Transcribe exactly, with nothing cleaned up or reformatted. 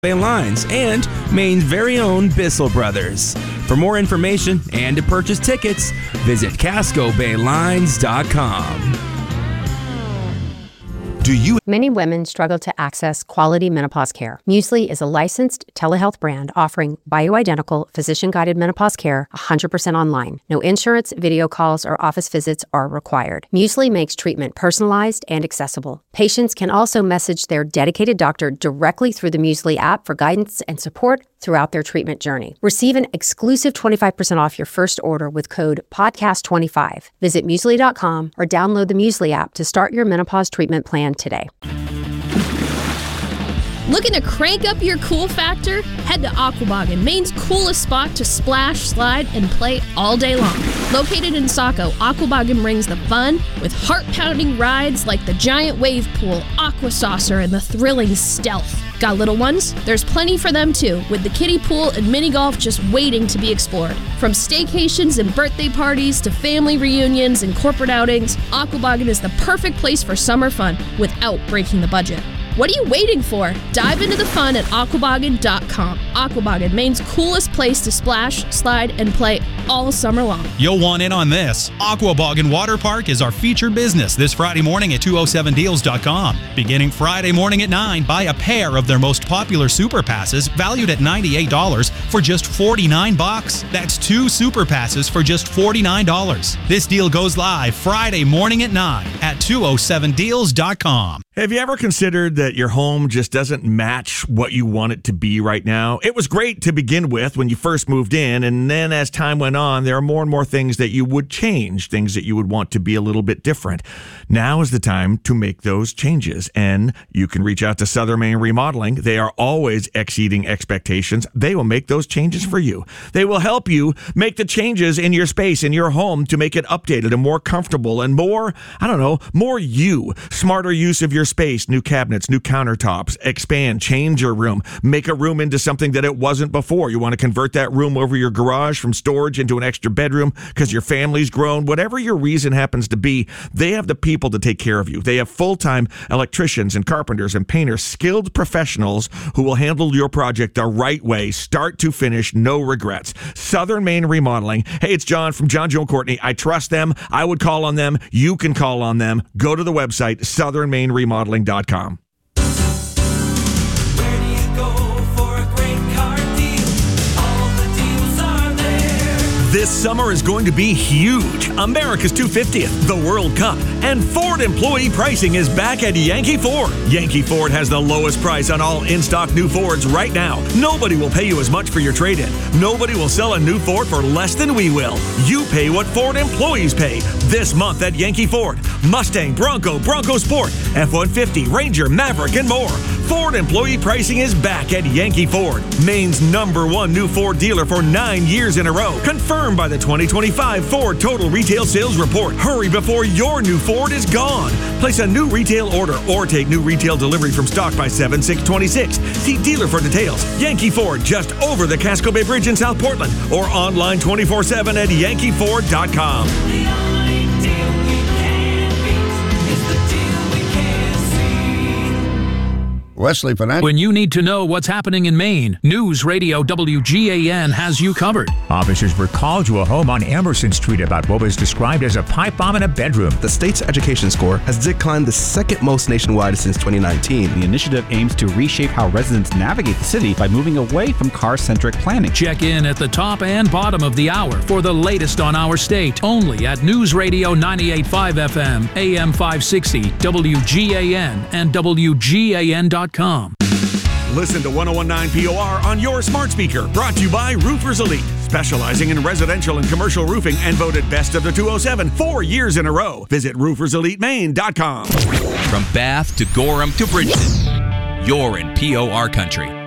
Bay Lines and Maine's very own Bissell Brothers. For more information and to purchase tickets, visit Casco Bay Lines dot com. Do you? Many women struggle to access quality menopause care. Muesli is a licensed telehealth brand offering bioidentical, physician-guided menopause care one hundred percent online. No insurance, video calls, or office visits are required. Muesli makes treatment personalized and accessible. Patients can also message their dedicated doctor directly through the Muesli app for guidance and support throughout their treatment journey. Receive an exclusive twenty-five percent off your first order with code podcast twenty-five. Visit Muesli dot com or download the Muesli app to start your menopause treatment plan today. Looking to crank up your cool factor? Head to Aquaboggan, Maine's coolest spot to splash, slide, and play all day long. Located in Saco, Aquaboggan brings the fun with heart-pounding rides like the giant wave pool, Aqua Saucer, and the thrilling Stealth. Got little ones? There's plenty for them too, with the kiddie pool and mini golf just waiting to be explored. From staycations and birthday parties to family reunions and corporate outings, Aquaboggan is the perfect place for summer fun without breaking the budget. What are you waiting for? Dive into the fun at aquaboggan dot com. Aquaboggan, Maine's coolest place to splash, slide, and play all summer long. You'll want in on this. Aquaboggan Water Park is our featured business this Friday morning at two oh seven deals dot com. Beginning Friday morning at nine, buy a pair of their most popular super passes valued at ninety-eight dollars for just forty-nine bucks. That's two super passes for just forty-nine dollars. This deal goes live Friday morning at nine at two oh seven deals dot com. Have you ever considered that your home just doesn't match what you want it to be right now? It was great to begin with when you first moved in, and then as time went on, there are more and more things that you would change, things that you would want to be a little bit different. Now is the time to make those changes, and you can reach out to Southern Maine Remodeling. They are always exceeding expectations. They will make those changes for you. They will help you make the changes in your space, in your home, to make it updated and more comfortable and more, I don't know, more you. Smarter use of your space, new cabinets, new countertops, expand, change your room, make a room into something that it wasn't before. You want to convert that room over your garage from storage into an extra bedroom because your family's grown. Whatever your reason happens to be, they have the people to take care of you. They have full-time electricians and carpenters and painters, skilled professionals who will handle your project the right way, start to finish, no regrets. Southern Maine Remodeling. Hey, it's John from John, Joe, and Courtney. I trust them. I would call on them. You can call on them. Go to the website, southern maine remodeling dot com. This summer is going to be huge. America's two hundred fiftieth, the World Cup, and Ford employee pricing is back at Yankee Ford. Yankee Ford has the lowest price on all in-stock new Fords right now. Nobody will pay you as much for your trade-in. Nobody will sell a new Ford for less than we will. You pay what Ford employees pay this month at Yankee Ford. Mustang, Bronco, Bronco Sport, F one fifty, Ranger, Maverick, and more. Ford employee pricing is back at Yankee Ford, Maine's number one new Ford dealer for nine years in a row. Confirmed by the twenty twenty-five Ford Total Retail Sales Report. Hurry before your new Ford is gone. Place a new retail order or take new retail delivery from stock by seven six twenty-six. See dealer for details. Yankee Ford, just over the Casco Bay Bridge in South Portland, or online twenty-four seven at yankee ford dot com. Wesley Finance. When you need to know what's happening in Maine, News Radio W G A N has you covered. Officers were called to a home on Emerson Street about what was described as a pipe bomb in a bedroom. The state's education score has declined the second most nationwide since twenty nineteen. The initiative aims to reshape how residents navigate the city by moving away from car-centric planning. Check in at the top and bottom of the hour for the latest on our state, only at News Radio ninety-eight point five F M, A M five sixty, W G A N, and W G A N dot com. Listen to one oh one point nine P O R on your smart speaker. Brought to you by Roofers Elite, specializing in residential and commercial roofing and voted best of the two oh seven four years in a row. Visit roofers elite maine dot com. From Bath to Gorham to Bridgeton, you're in P O R country.